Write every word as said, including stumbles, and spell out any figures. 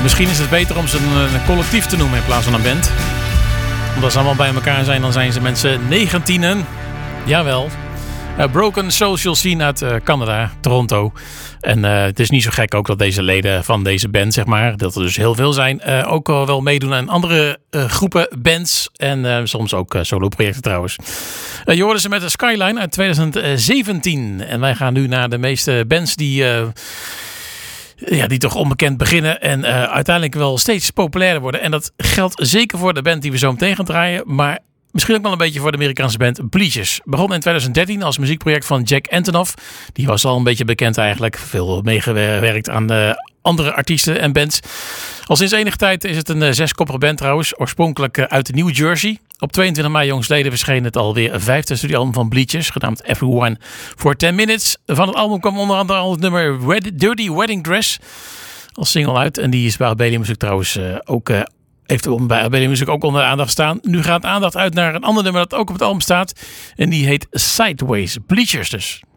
misschien is het beter om ze een, een collectief te noemen in plaats van een band. Omdat ze allemaal bij elkaar zijn, dan zijn ze mensen negentienen. Jawel. Uh, Broken Social Scene uit uh, Canada, Toronto. En uh, het is niet zo gek ook dat deze leden van deze band, zeg maar, dat er dus heel veel zijn, uh, ook al wel meedoen aan andere uh, groepen, bands en uh, soms ook uh, solo-projecten trouwens. Uh, je hoorde ze met de Skyline uit twintig zeventien. En wij gaan nu naar de meeste bands die... Uh, Ja, die toch onbekend beginnen en uh, uiteindelijk wel steeds populairder worden. En dat geldt zeker voor de band die we zo meteen gaan draaien. Maar misschien ook wel een beetje voor de Amerikaanse band Bleachers. Begon in twintig dertien als muziekproject van Jack Antonoff. Die was al een beetje bekend eigenlijk. Veel meegewerkt aan de andere artiesten en bands. Al sinds enige tijd is het een uh, zeskoppige band trouwens. Oorspronkelijk uh, uit New Jersey. Op tweeëntwintig mei jongstleden verscheen het alweer vijfde studioalbum van Bleachers. Genaamd Everyone for ten minutes. Van het album kwam onder andere al het nummer Wed- Dirty Wedding Dress als single uit. En die is bij Abelia Music trouwens uh, ook... Uh, heeft bij Abelia Music ook onder de aandacht staan. Nu gaat aandacht uit naar een ander nummer dat ook op het album staat. En die heet Sideways. Bleachers dus.